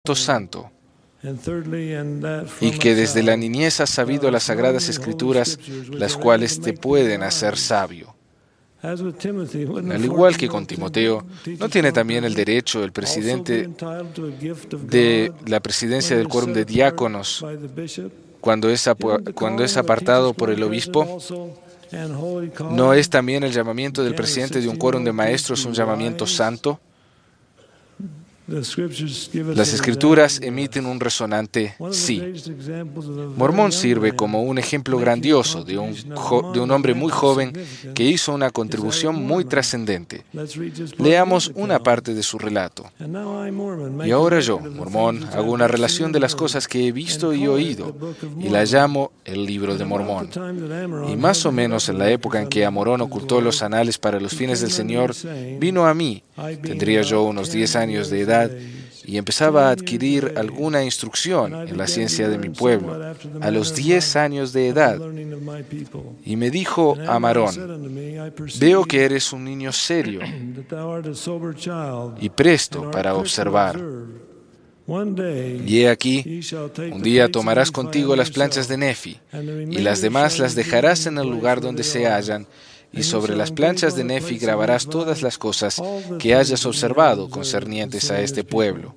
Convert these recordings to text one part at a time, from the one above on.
santo, y que desde la niñez has sabido las sagradas escrituras, las cuales te pueden hacer sabio. Al igual que con Timoteo, ¿no tiene también el derecho el presidente de la presidencia del quórum de diáconos cuando es apartado por el obispo? ¿No es también el llamamiento del presidente de un quórum de maestros un llamamiento santo? Las escrituras emiten un resonante sí. Mormón sirve como un ejemplo grandioso de un hombre muy joven que hizo una contribución muy trascendente. Leamos una parte de su relato. Y ahora yo, Mormón, hago una relación de las cosas que he visto y oído, y la llamo el libro de Mormón. Y más o menos en la época en que Amorón ocultó los anales para los fines del Señor, vino a mí, tendría yo unos 10 años de edad, y empezaba a adquirir alguna instrucción en la ciencia de mi pueblo, a los 10 años de edad. Y me dijo Amarón: veo que eres un niño serio y presto para observar. Y he aquí, un día tomarás contigo las planchas de Nefi, y las demás las dejarás en el lugar donde se hallan, y sobre las planchas de Nefi grabarás todas las cosas que hayas observado concernientes a este pueblo.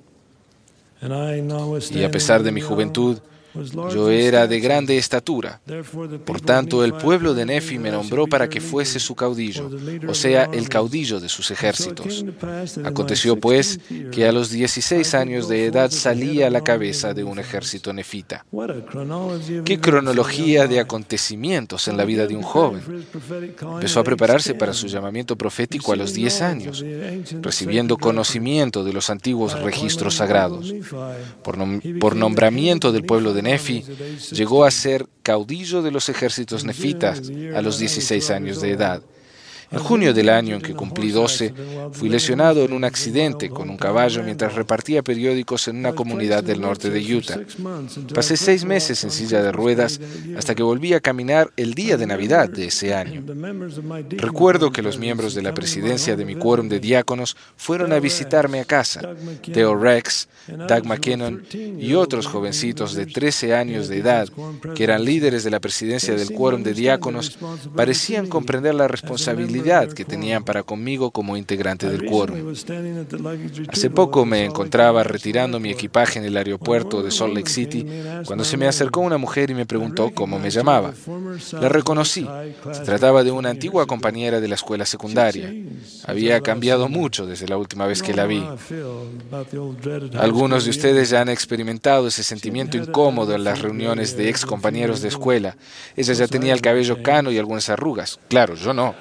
Y a pesar de mi juventud, yo era de grande estatura. Por tanto, el pueblo de Nefi me nombró para que fuese su caudillo, o sea, el caudillo de sus ejércitos. Aconteció, pues, que a los 16 años de edad salí a la cabeza de un ejército nefita. ¡Qué cronología de acontecimientos en la vida de un joven! Empezó a prepararse para su llamamiento profético a los 10 años, recibiendo conocimiento de los antiguos registros sagrados. Por nombramiento del pueblo de Nefi, llegó a ser caudillo de los ejércitos nefitas a los 16 años de edad. En junio del año en que cumplí 12, fui lesionado en un accidente con un caballo mientras repartía periódicos en una comunidad del norte de Utah. Pasé 6 meses en silla de ruedas hasta que volví a caminar el día de Navidad de ese año. Recuerdo que los miembros de la presidencia de mi quórum de diáconos fueron a visitarme a casa. Theo Rex, Doug McKinnon y otros jovencitos de 13 años de edad, que eran líderes de la presidencia del quórum de diáconos, parecían comprender la responsabilidad que tenían para conmigo como integrante del quórum. Hace poco me encontraba retirando mi equipaje en el aeropuerto de Salt Lake City cuando se me acercó una mujer y me preguntó cómo me llamaba. La reconocí. Se trataba de una antigua compañera de la escuela secundaria. Había cambiado mucho desde la última vez que la vi. Algunos de ustedes ya han experimentado ese sentimiento incómodo en las reuniones de ex compañeros de escuela. Ella ya tenía el cabello cano y algunas arrugas. Claro, yo no.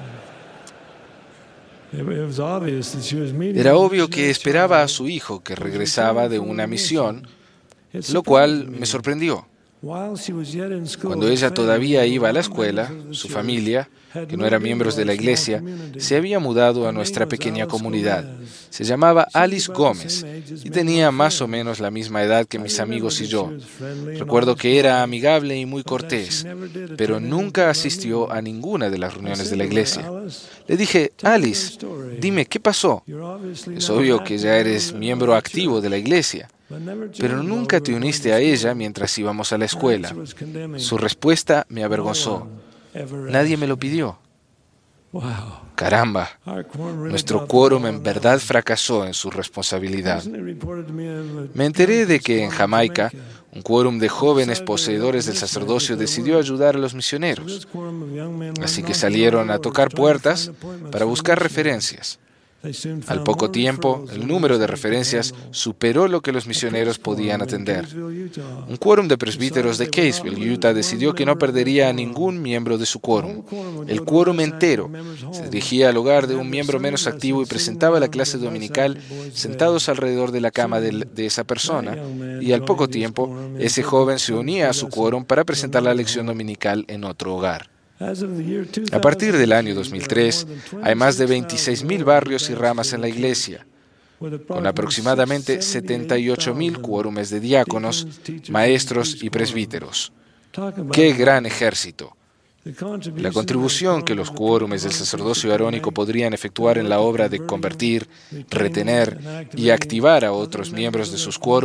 Era obvio que esperaba a su hijo que regresaba de una misión, lo cual me sorprendió. Cuando ella todavía iba a la escuela, su familia, que no eran miembros de la iglesia, se había mudado a nuestra pequeña comunidad. Se llamaba Alice Gómez y tenía más o menos la misma edad que mis amigos y yo. Recuerdo que era amigable y muy cortés, pero nunca asistió a ninguna de las reuniones de la iglesia. Le dije: Alice, dime, ¿qué pasó? Es obvio que ya eres miembro activo de la iglesia, pero nunca te uniste a ella mientras íbamos a la escuela. Su respuesta me avergonzó. Nadie me lo pidió. Caramba, nuestro quórum en verdad fracasó en su responsabilidad. Me enteré de que en Jamaica, un quórum de jóvenes poseedores del sacerdocio decidió ayudar a los misioneros. Así que salieron a tocar puertas para buscar referencias. Al poco tiempo, el número de referencias superó lo que los misioneros podían atender. Un quórum de presbíteros de Caseville, Utah, decidió que no perdería a ningún miembro de su quórum. El quórum entero se dirigía al hogar de un miembro menos activo y presentaba la clase dominical sentados alrededor de la cama de esa persona, y al poco tiempo, ese joven se unía a su quórum para presentar la lección dominical en otro hogar. A partir del año 2003, hay más de 26,000 barrios y ramas en la iglesia, con aproximadamente 78,000 quórumes de diáconos, maestros y presbíteros. ¡Qué gran ejército! La contribución que los quórumes del sacerdocio arónico podrían efectuar en la obra de convertir, retener y activar a otros miembros de sus quórum